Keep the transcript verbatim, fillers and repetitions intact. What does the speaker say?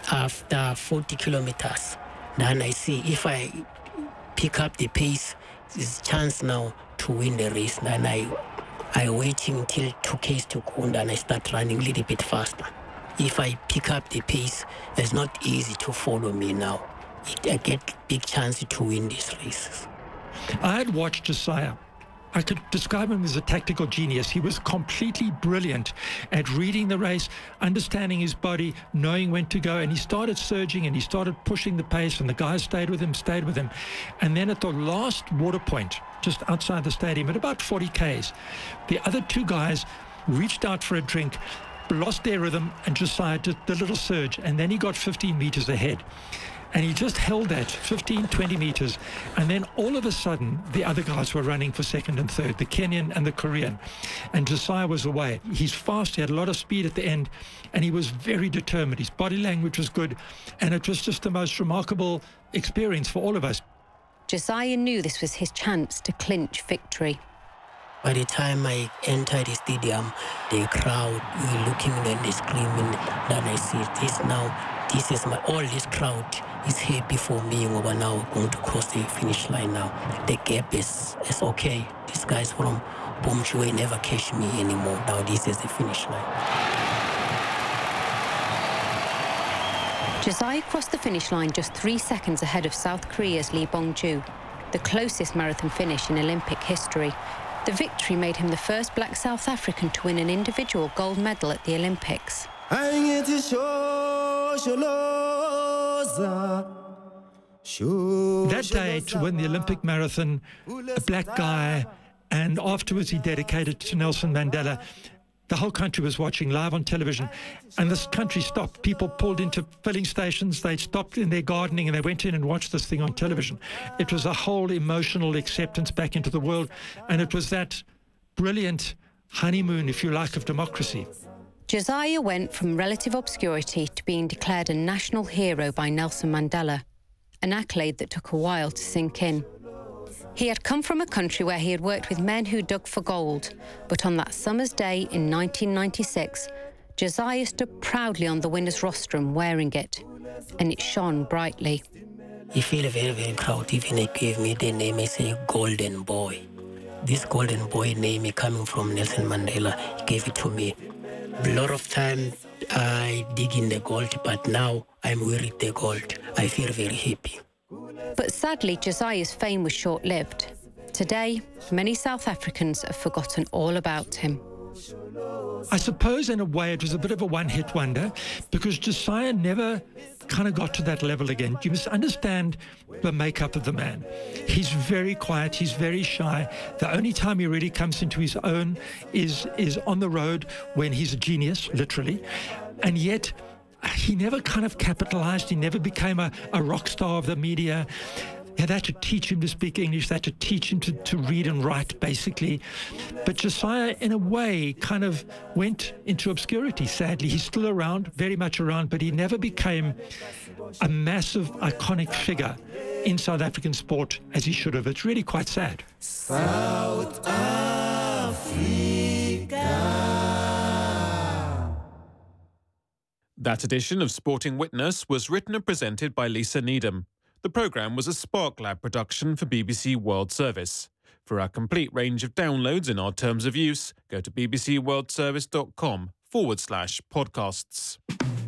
after forty kilometers. Then I see if I pick up the pace, there's chance now to win the race. Then I I waiting till two Ks to go, and then I start running a little bit faster. If I pick up the pace, it's not easy to follow me now. It, I get big chance to win these races. I had watched Josiah. I could describe him as a tactical genius. He was completely brilliant at reading the race, understanding his body, knowing when to go. And he started surging and he started pushing the pace, and the guys stayed with him, stayed with him. And then at the last water point, just outside the stadium, at about forty Ks, the other two guys reached out for a drink, lost their rhythm, and Josiah did the little surge. And then he got fifteen meters ahead. And he just held that fifteen, twenty meters. And then all of a sudden, the other guys were running for second and third, the Kenyan and the Korean. And Josiah was away. He's fast. He had a lot of speed at the end. And he was very determined. His body language was good. And it was just the most remarkable experience for all of us. Josiah knew this was his chance to clinch victory. By the time I entered the stadium, the crowd were looking and they screaming. Then I see this now. This is my, all this crowd is happy for me. We're now going to cross the finish line now. The gap is, is okay. These guys from Bomchue never catch me anymore. Now this is the finish line. Josiah crossed the finish line just three seconds ahead of South Korea's Lee Bong-ju, the closest marathon finish in Olympic history. The victory made him the first black South African to win an individual gold medal at the Olympics. That day, to win the Olympic marathon, a black guy, and afterwards he dedicated to Nelson Mandela. The whole country was watching live on television, and this country stopped. People pulled into filling stations, they stopped in their gardening, and they went in and watched this thing on television. It was a whole emotional acceptance back into the world, and it was that brilliant honeymoon, if you like, of democracy. Josiah went from relative obscurity to being declared a national hero by Nelson Mandela, an accolade that took a while to sink in. He had come from a country where he had worked with men who dug for gold, but on that summer's day in nineteen ninety-six, Josiah stood proudly on the winner's rostrum wearing it, and it shone brightly. I feel very, very proud. Even they gave me the name, I say, Golden Boy. This Golden Boy name is coming from Nelson Mandela. He gave it to me. A lot of time I dig in the gold, but now I'm wearing the gold. I feel very happy. But sadly, Josiah's fame was short-lived. Today, many South Africans have forgotten all about him. I suppose in a way it was a bit of a one-hit wonder, because Josiah never kind of got to that level again. You must understand the makeup of the man. He's very quiet, he's very shy. The only time he really comes into his own is, is on the road when he's a genius, literally. And yet, he never kind of capitalized, he never became a, a rock star of the media. They had to teach him to speak English, they had to teach him to, to read and write, basically. But Josiah, in a way, kind of went into obscurity, sadly. He's still around, very much around, but he never became a massive, iconic figure in South African sport as he should have. It's really quite sad. South Africa. That edition of Sporting Witness was written and presented by Lisa Needham. The programme was a Spark Lab production for B B C World Service. For our complete range of downloads and our terms of use, go to bbcworldservice.com forward slash podcasts.